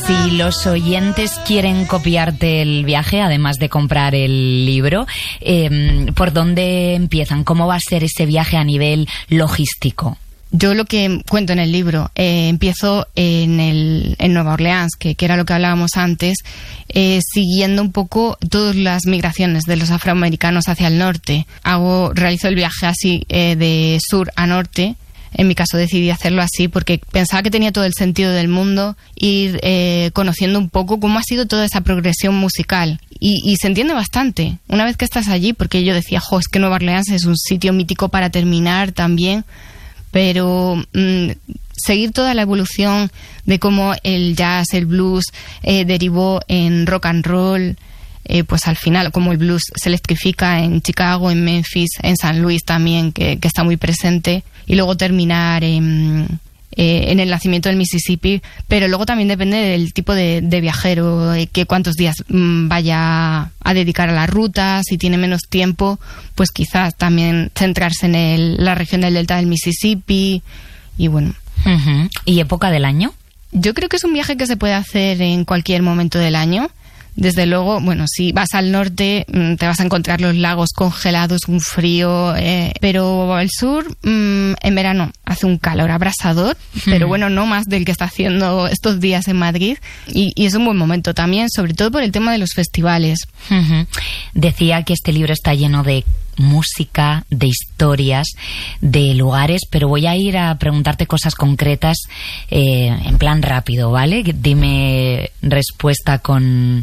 Si los oyentes quieren copiarte el viaje, además de comprar el libro, ¿por dónde empiezan? ¿Cómo va a ser ese viaje a nivel logístico? Yo lo que cuento en el libro, empiezo en Nueva Orleans, que era lo que hablábamos antes, siguiendo un poco todas las migraciones de los afroamericanos hacia el norte. Realizo el viaje así de sur a norte. En mi caso decidí hacerlo así porque pensaba que tenía todo el sentido del mundo ir conociendo un poco cómo ha sido toda esa progresión musical. Y se entiende bastante una vez que estás allí, porque yo decía, es que Nueva Orleans es un sitio mítico para terminar también. Pero seguir toda la evolución de cómo el jazz, el blues derivó en rock and roll, pues al final como el blues se electrifica en Chicago, en Memphis, en San Luis también, que está muy presente, y luego terminar en el nacimiento del Mississippi. Pero luego también depende del tipo de viajero, que cuántos días vaya a dedicar a la ruta. Si tiene menos tiempo, pues quizás también centrarse en la región del delta del Mississippi. Y bueno. Uh-huh. ¿Y época del año? Yo creo que es un viaje que se puede hacer en cualquier momento del año. Desde luego, bueno, si vas al norte te vas a encontrar los lagos congelados, un frío, pero al sur en verano hace un calor abrasador, pero bueno, no más del que está haciendo estos días en Madrid, y es un buen momento también, sobre todo por el tema de los festivales. Uh-huh. Decía que este libro está lleno de música, de historias, de lugares, pero voy a ir a preguntarte cosas concretas en plan rápido, ¿vale? Dime respuesta con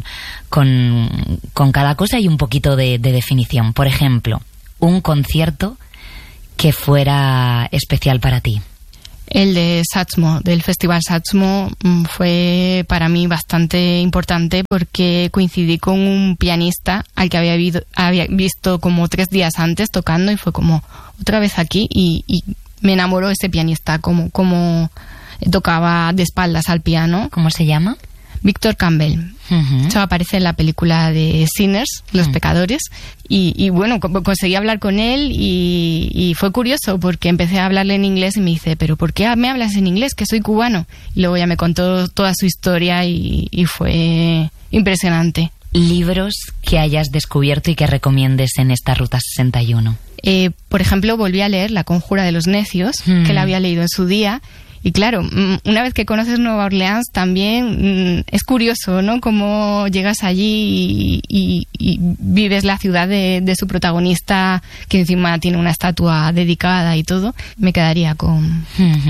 cada cosa y un poquito de definición. Por ejemplo, un concierto que fuera especial para ti. El de Satchmo, del Festival Satchmo, fue para mí bastante importante porque coincidí con un pianista al que había visto como 3 días antes tocando, y fue como otra vez aquí, y me enamoró ese pianista, como tocaba de espaldas al piano. ¿Cómo se llama? Victor Campbell. Uh-huh. Eso aparece en la película de Sinners, Los Pecadores, y bueno, conseguí hablar con él y fue curioso porque empecé a hablarle en inglés y me dice, ¿pero por qué me hablas en inglés? Que soy cubano. Y luego ya me contó toda su historia y fue impresionante. ¿Libros que hayas descubierto y que recomiendes en esta Ruta 61? Por ejemplo, volví a leer La Conjura de los Necios, que la había leído en su día. Y claro, una vez que conoces Nueva Orleans también es curioso, ¿no? Cómo llegas allí y vives la ciudad de su protagonista, que encima tiene una estatua dedicada y todo. Me quedaría con...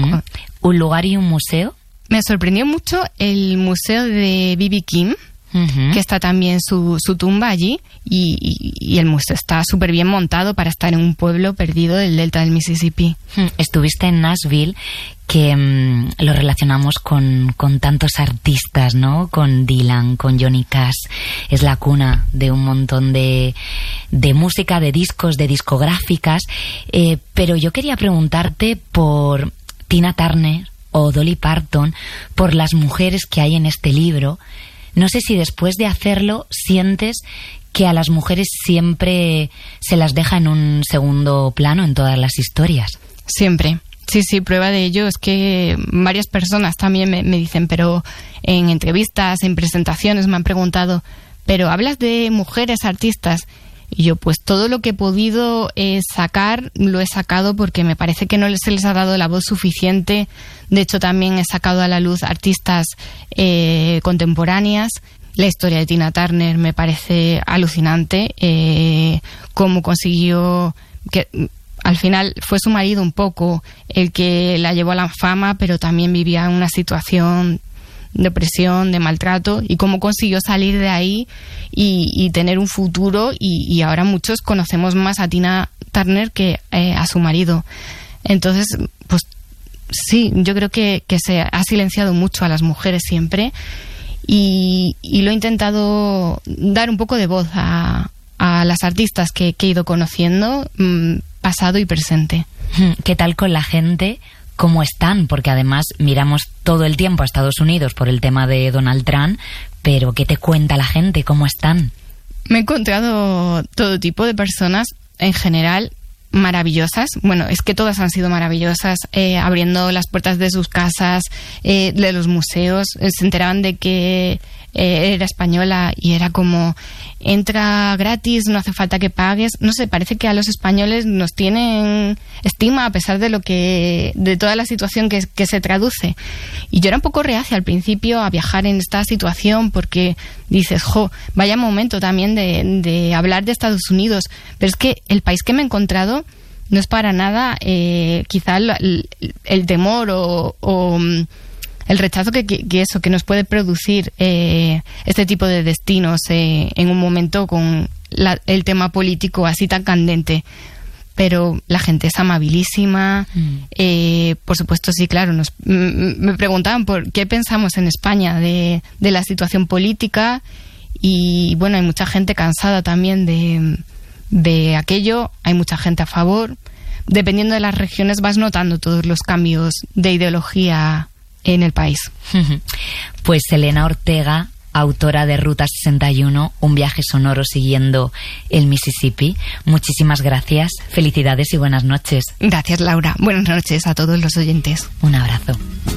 ¿Un lugar y un museo? Me sorprendió mucho el museo de B.B. King, que está también su tumba allí, y el museo está súper bien montado para estar en un pueblo perdido del delta del Mississippi. Estuviste en Nashville, que lo relacionamos con tantos artistas, ¿no? Con Dylan, con Johnny Cash. Es la cuna de un montón de música, de discos, de discográficas. Pero yo quería preguntarte por Tina Turner o Dolly Parton, por las mujeres que hay en este libro. No sé si después de hacerlo sientes que a las mujeres siempre se las deja en un segundo plano en todas las historias. Siempre. Sí, prueba de ello es que varias personas también me dicen, pero en entrevistas, en presentaciones me han preguntado, ¿pero hablas de mujeres artistas? Y yo, pues todo lo que he podido sacar, lo he sacado porque me parece que no se les ha dado la voz suficiente. De hecho, también he sacado a la luz artistas contemporáneas. La historia de Tina Turner me parece alucinante, cómo consiguió que... Al final fue su marido un poco el que la llevó a la fama, pero también vivía una situación de opresión, de maltrato, y cómo consiguió salir de ahí y tener un futuro, y ahora muchos conocemos más a Tina Turner que a su marido. Entonces, pues sí, yo creo que se ha silenciado mucho a las mujeres siempre, y lo he intentado dar un poco de voz a las artistas que he ido conociendo, pasado y presente. ¿Qué tal con la gente? ¿Cómo están? Porque además miramos todo el tiempo a Estados Unidos por el tema de Donald Trump, pero ¿qué te cuenta la gente? ¿Cómo están? Me he encontrado todo tipo de personas, en general maravillosas. Bueno, es que todas han sido maravillosas, abriendo las puertas de sus casas, de los museos. Se enteraban de que era española y era como, entra gratis, no hace falta que pagues. No sé, parece que a los españoles nos tienen estima a pesar de toda la situación que se traduce. Y yo era un poco reacia al principio a viajar en esta situación porque dices, vaya momento también de hablar de Estados Unidos. Pero es que el país que me he encontrado no es para nada quizá el temor o el rechazo que nos puede producir este tipo de destinos en un momento con el tema político así tan candente. Pero la gente es amabilísima. Por supuesto, sí, claro. Me preguntaban por qué pensamos en España de la situación política. Y bueno, hay mucha gente cansada también de aquello. Hay mucha gente a favor. Dependiendo de las regiones vas notando todos los cambios de ideología en el país. Pues Elena Ortega, autora de Ruta 61, un viaje sonoro siguiendo el Mississippi. Muchísimas gracias, felicidades y buenas noches. Gracias, Laura. Buenas noches a todos los oyentes. Un abrazo.